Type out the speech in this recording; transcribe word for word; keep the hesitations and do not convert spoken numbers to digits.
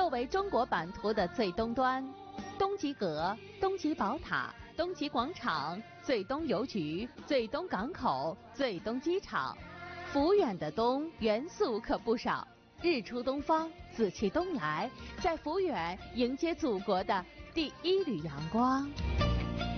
为中国版图的最东端，东极阁、东极宝塔、东极广场、最东邮局、最东港口、最东机场，幅远的东元素可不少。日出东方，紫气东来，在幅远迎接祖国的第一缕阳光。